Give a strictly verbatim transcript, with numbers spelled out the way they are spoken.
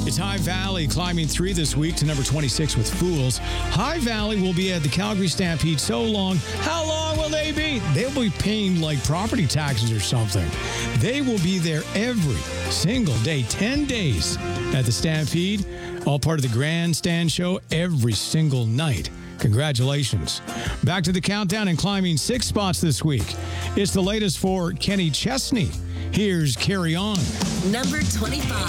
It's High Valley climbing three this week to number twenty-six with Fools. High Valley will be at the Calgary Stampede so long. How long will they be? They'll be paying like property taxes or something. They will be there every single day, ten days at the Stampede, all part of the Grandstand Show every single night. Congratulations. Back to the countdown and climbing six spots this week. It's the latest for Kenny Chesney. Here's Carry On. Number twenty-five.